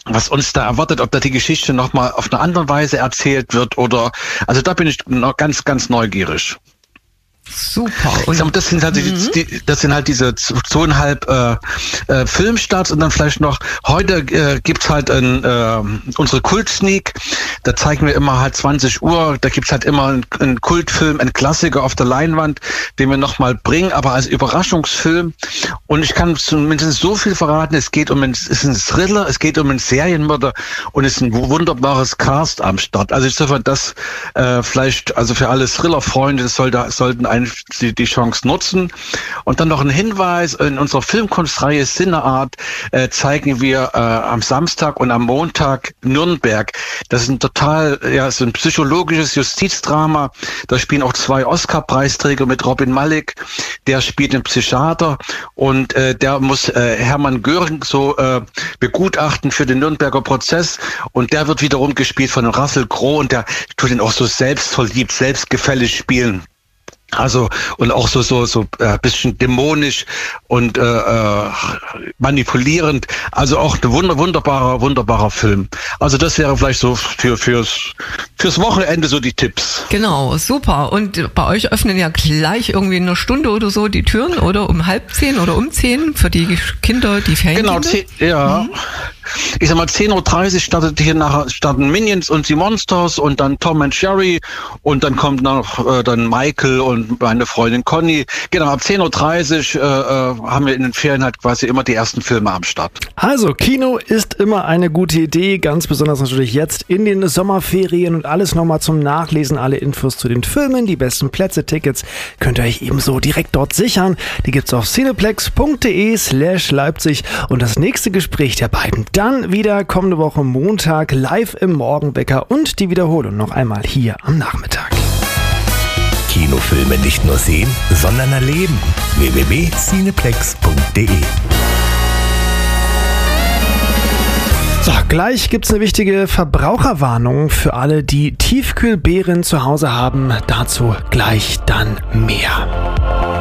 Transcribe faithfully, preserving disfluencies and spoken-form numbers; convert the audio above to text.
was uns da erwartet, ob da die Geschichte nochmal auf eine andere Weise erzählt wird oder, also da bin ich noch ganz, ganz neugierig. Super. Und sag mal, das sind halt mhm. die, das sind halt diese zweieinhalb äh, äh, Filmstarts und dann vielleicht noch, heute äh, gibt's halt ein, äh, unsere Kult-Sneak, da zeigen wir immer halt zwanzig Uhr, da gibt's halt immer einen, einen Kultfilm, einen Klassiker auf der Leinwand, den wir nochmal bringen, aber als Überraschungsfilm. Und ich kann zumindest so viel verraten, es geht um einen, es ist ein Thriller, es geht um einen Serienmörder und es ist ein wunderbares Cast am Start. Also ich sage, das äh, vielleicht, also für alle Thriller-Freunde, das soll da, sollten ein Die, die Chance nutzen. Und dann noch ein Hinweis, in unserer Filmkunstreihe Cineart äh, zeigen wir äh, am Samstag und am Montag Nürnberg. Das ist ein total, ja, so ein psychologisches Justizdrama. Da spielen auch zwei Oscar-Preisträger mit Robin Malek. Der spielt den Psychiater und äh, der muss äh, Hermann Göring so äh, begutachten für den Nürnberger Prozess und der wird wiederum gespielt von Russell Crowe und der tut ihn auch so selbstverliebt, selbstgefällig spielen. Also und auch so so so ein äh, bisschen dämonisch und äh, äh, manipulierend. Also auch ein wunder, wunderbarer wunderbarer Film. Also das wäre vielleicht so für fürs fürs Wochenende so die Tipps. Genau, super. Und bei euch öffnen ja gleich irgendwie in einer Stunde oder so die Türen oder um halb zehn oder um zehn für die Kinder, die Ferienkinder. Genau, zehn, ja. Mhm. Ich sag mal, zehn Uhr dreißig startet hier nachher starten Minions und die Monsters und dann Tom and Jerry und dann kommt noch äh, dann Michael und meine Freundin Conny. Genau, ab zehn Uhr dreißig äh, haben wir in den Ferien halt quasi immer die ersten Filme am Start. Also, Kino ist immer eine gute Idee, ganz besonders natürlich jetzt in den Sommerferien und alles nochmal zum Nachlesen, alle Infos zu den Filmen, die besten Plätze, Tickets könnt ihr euch ebenso direkt dort sichern. Die gibt's auf cineplex.de slash Leipzig und das nächste Gespräch der beiden dann wieder kommende Woche Montag live im Morgenwecker und die Wiederholung noch einmal hier am Nachmittag. Kinofilme nicht nur sehen, sondern erleben. w w w punkt cineplex punkt de So, gleich gibt's eine wichtige Verbraucherwarnung für alle, die Tiefkühlbeeren zu Hause haben. Dazu gleich dann mehr.